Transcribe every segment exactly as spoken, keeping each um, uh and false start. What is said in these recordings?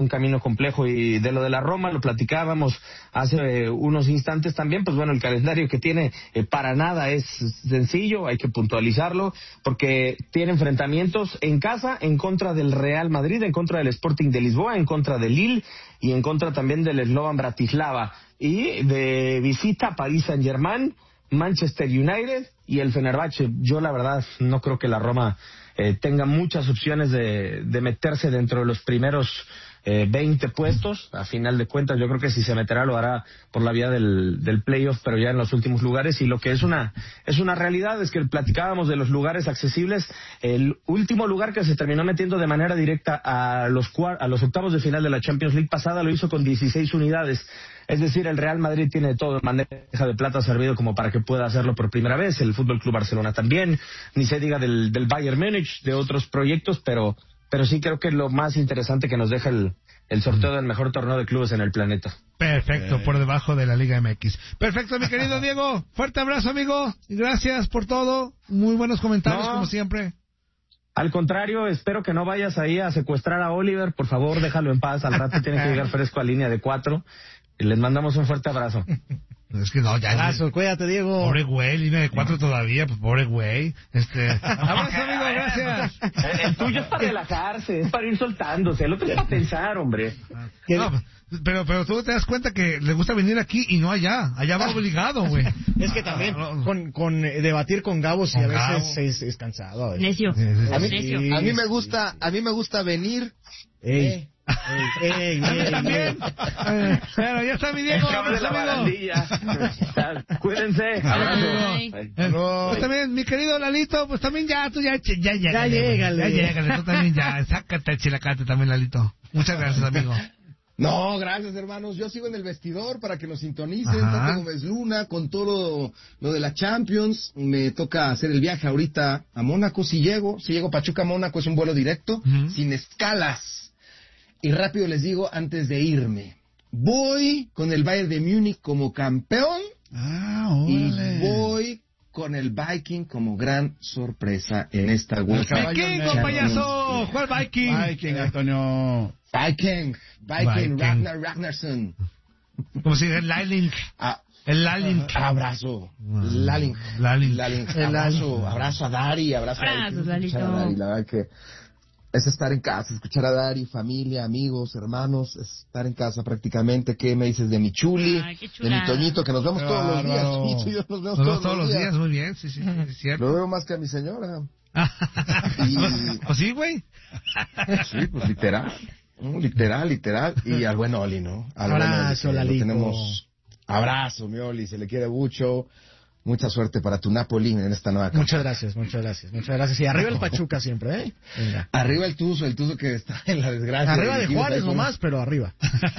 camino complejo. Y de lo de la Roma lo platicábamos hace eh, unos instantes también, pues bueno, el calendario que tiene eh, para nada es sencillo, hay que puntualizarlo, porque tiene enfrentamientos en casa en contra del Real Madrid, en contra del Sporting de Lisboa, en contra del Lille y en contra también del Slovan Bratislava, y de visita a Paris Saint-Germain, Manchester United y el Fenerbahce. Yo la verdad no creo que la Roma eh, tenga muchas opciones de, de meterse dentro de los primeros eh, veinte puestos. A final de cuentas yo creo que si se meterá lo hará por la vía del, del playoff, pero ya en los últimos lugares. Y lo que es una es una realidad es que platicábamos de los lugares accesibles. El último lugar que se terminó metiendo de manera directa a los cuar- a los octavos de final de la Champions League pasada lo hizo con dieciséis unidades. Es decir, el Real Madrid tiene todo en bandeja de plata servido como para que pueda hacerlo por primera vez. El Fútbol Club Barcelona también. Ni se diga del, del Bayern Múnich, de otros proyectos, pero pero sí creo que es lo más interesante que nos deja el, el sorteo del mejor torneo de clubes en el planeta. Perfecto, eh. por debajo de la Liga M X. Perfecto, mi querido Diego. Fuerte abrazo, amigo. Gracias por todo. Muy buenos comentarios, no, como siempre. Al contrario, espero que no vayas ahí a secuestrar a Oliver. Por favor, déjalo en paz. Al rato tiene que llegar fresco a línea de cuatro. Y les mandamos un fuerte abrazo. Es que no, ya. Abrazo, cuídate, Diego. Pobre güey, línea de cuatro todavía, pues pobre güey. Este. Abrazo, amigo, gracias. El, el tuyo es para relajarse, es para ir soltándose. El otro es para pensar, hombre. No, pero, pero tú te das cuenta que le gusta venir aquí y no allá. Allá va obligado, güey. Es que también con, con eh, debatir con Gabo sí, a veces es, es cansado. ¿Eh? Necio. Sí, sí, sí. A mí, Necio. a mí me gusta, a mí me gusta venir. Ey. Eh. Ey, ey, ey, también. Eh, pero ya está mi Diego. Abrazo, amigo. Cuídense. Abrazo. Eh, pues también, mi querido Lalito, pues también ya, tú ya, ya, ya, ya llégale. Ya llégale, tú también ya, sácate el chilacate también, Lalito. Muchas gracias, amigo. No, gracias, hermanos. Yo sigo en el vestidor para que nos sintonicen. Tati Gómez Luna, con todo lo, lo de la Champions. Me toca hacer el viaje ahorita a Mónaco. Si llego, si llego Pachuca a Mónaco, es un vuelo directo, uh-huh. sin escalas. Y rápido les digo, antes de irme, voy con el Bayern de Múnich como campeón. Ah, órale. Y voy con el Viking como gran sorpresa en esta UEFA. ¡Viking, payaso! ¿Cuál Viking? Viking, Antonio. Viking, Viking, Viking. Ragnar Ragnarsson. ¿Cómo se dice? Laling. Ah, el Laling. Abrazo. Laling. Laling. Laling. Abrazo, abrazo a Dari, abrazo a Dari. Lalito. A Dari. La verdad que es estar en casa, escuchar a Dari, familia, amigos, hermanos, estar en casa prácticamente. ¿Qué me dices de mi Chuli? Ay, de mi Toñito, que nos vemos claro. todos los días. Toñito y yo nos vemos nos todos, todos los días. días. Muy bien, sí, sí, es cierto. Lo veo más que a mi señora. y... Pues sí, güey. Sí, pues literal. Literal, literal. Y al buen Oli, ¿no? Al abrazo, buen Oli, Lalito. Tenemos abrazo, mi Oli, se le quiere mucho. Mucha suerte para tu Napoli en esta nueva campaña. Muchas gracias, muchas gracias, muchas gracias. Y arriba el Pachuca siempre, ¿eh? Venga. Arriba el Tuzo, el Tuzo que está en la desgracia. Arriba de Juárez nomás, pero arriba.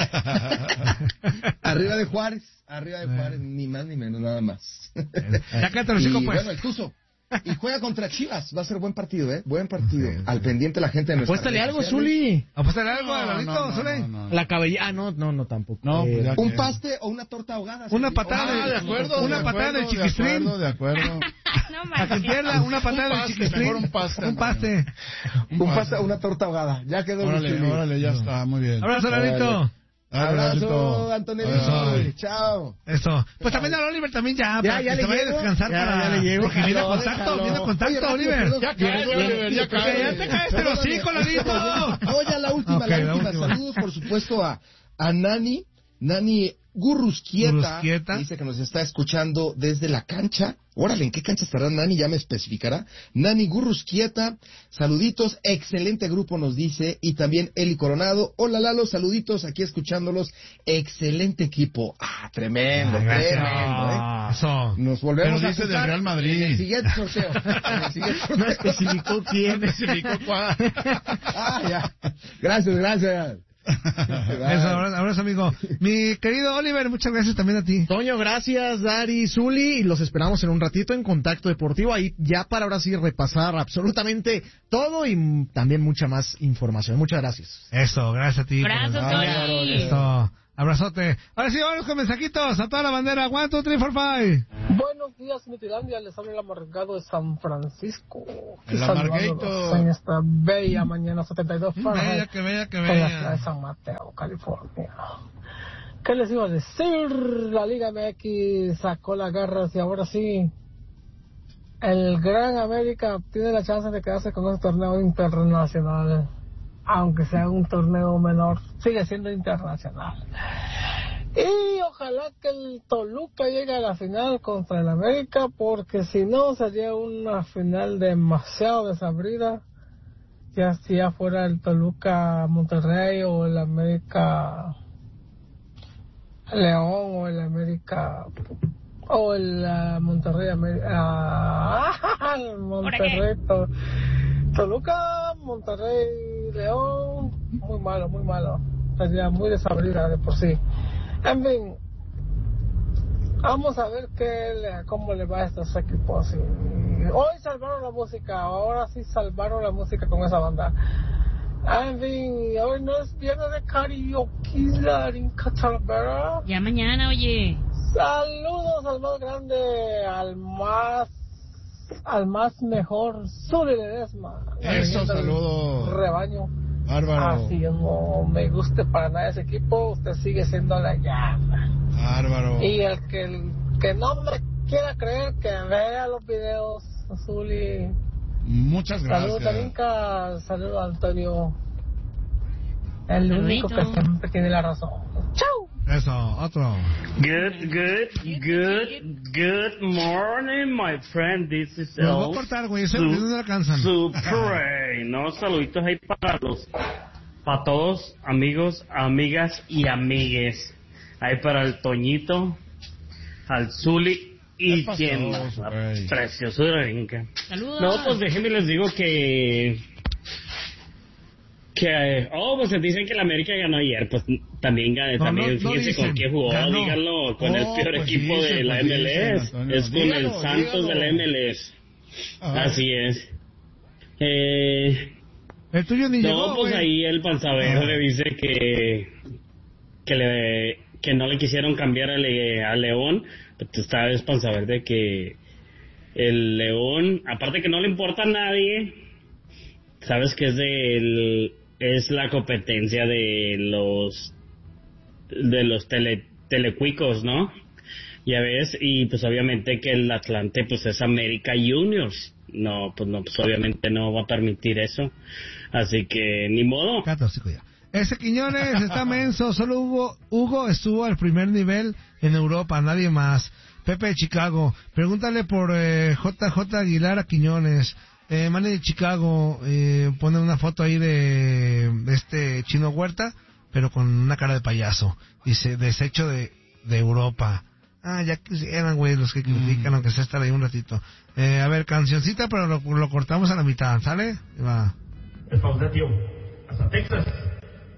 Arriba de Juárez, arriba de Juárez, ni más ni menos, nada más. Ya cántalo, chico, pues. Bueno, el Tuzo. Y juega contra Chivas, va a ser buen partido, ¿eh? Buen partido. Sí, al pendiente la gente de nuestra. Apuéstale algo, Zuli. Apuéstale algo, Lalito, no, no, Zuli. no, no, no. La cabellera, ah, no, no, no, tampoco. No, eh, pues un que... paste o una torta ahogada. Una patada, ah, de acuerdo, una de patada acuerdo, del chiquistrín. De acuerdo, de acuerdo. No A que pierda una patada del chiquistrín. Mejor un paste. Un paste. Un paste o una torta ahogada. Ya quedó. Órale, órale, ya está, muy bien. Abrazo, Lalito. Abrazo, Antonio. Chao. Eso. Pues también al Oliver también ya. Ya, ya que le se vaya a llego. descansar Ya, para... ya le llego. Porque viene a Déjalo, contacto, déjalo. viene a contacto, Oye, Oliver. perdón, Ya perdón, cállate, Oliver, ya Que ya te caes el hocico, Lalito. Oye, la última, Ok, la la última. última. Saludos, por supuesto, a, a Nani. Nani Gurrusquieta. Gurrusquieta. Dice que nos está escuchando desde la cancha. Órale, ¿en qué cancha estará Nani? Ya me especificará. Nani Gurrusquieta. Saluditos. Excelente grupo, nos dice. Y también Eli Coronado. Hola, Lalo. Saluditos. Aquí escuchándolos. Excelente equipo. Ah, tremendo, Ah, gracias. tremendo, ¿eh? Eso. Nos volvemos Pero a dice del juntar Real Madrid. en el siguiente sorteo. En el siguiente sorteo. no especificó quién. No especificó cuál. Ah, ya. Gracias, gracias. Eso, abrazo, abrazo, amigo. Mi querido Oliver, muchas gracias también a ti. Toño, gracias, Dari, Zuli, y los esperamos en un ratito en Contacto Deportivo, ahí ya para ahora sí repasar absolutamente todo y también mucha más información. Muchas gracias. Eso, gracias a ti. Abrazos, por el- Tony. Eso. Abrazote. Ahora sí, vamos con mensajitos a toda la bandera. One, two, three, four, five. Buenos días, Mitilandia. Les habla el amargado de San Francisco. El amarguito. En esta bella mañana setenta y dos Fahrenheit. Bella, que bella, que En la ciudad bella. de San Mateo, California. ¿Qué les iba a decir? La Liga M X sacó las garras y ahora sí, el Gran América tiene la chance de quedarse con ese torneo internacional. Aunque sea un torneo menor, sigue siendo internacional. Y ojalá que el Toluca llegue a la final contra el América, porque si no sería una final demasiado desabrida, ya si ya fuera el Toluca Monterrey o el América León o el América o el uh, Monterrey América uh, Monterrey to, Toluca Monterrey León, muy malo, muy malo, sería muy desabrida de por sí. En fin, vamos a ver qué le, cómo le va a estos equipos. Y hoy salvaron la música, ahora sí salvaron la música con esa banda. En fin, hoy no es viernes de karaoke, Larinka Talavera. Ya mañana, oye. Saludos al más grande, al más, al más mejor, Zuli Ledesma. Eso, saludos. Rebaño. Bárbaro. Así no me guste para nada ese equipo, usted sigue siendo la llama. Bárbaro. Y el que, el que no me quiera creer, que vea los videos, Zuli. Muchas gracias. Saludos, Tarinka. Saludos, Antonio. El Saludito. único que siempre tiene la razón. ¡Chau! Eso, otro. Good, good, good, good morning, my friend. This is Los voy a El cortar, güey. Ese video no alcanzan. Super. No, saluditos ahí para los, para todos, amigos, amigas y amigues. Ahí para el Toñito, al Zuli y ¿Qué pasó, quien más. Super? Precioso de Rinca. Saludos. No, pues déjenme les digo que. Que, oh, pues dicen que el América ganó ayer, pues también ganó, No, también no, no fíjense dicen, con qué jugó, ganó. díganlo, con el Oh, peor pues equipo dicen, de la pues M L S, dicen, Antonio. es con el Dígalo, Santos dígalo. de la M L S, Ah. así es. Eh, El tuyo ni no, llegó, pues güey. ahí el panzavero le dice que que le que no le quisieron cambiar a, Le- a León, pero esta vez panzaverde que el León, aparte que no le importa a nadie, sabes que es del es la competencia de los de los tele, telecuicos, ¿no? Ya ves, y pues obviamente que el Atlante pues es América Juniors. No, pues no, pues obviamente no va a permitir eso. Así que ni modo. Cállate, ya. Ese Quiñones está menso. Solo Hugo, Hugo estuvo al primer nivel en Europa, nadie más. Pepe de Chicago. Pregúntale por eh, J J Aguilar a Quiñones. Eh, Manny de Chicago eh, pone una foto ahí de, de este Chino Huerta, pero con una cara de payaso. Dice, desecho de, de Europa. Ah, ya quisieran, güey, los que critican, aunque sea estar ahí un ratito. Eh, a ver, cancioncita, pero lo, lo cortamos a la mitad, ¿sale? Va. El Paudatio, hasta Texas.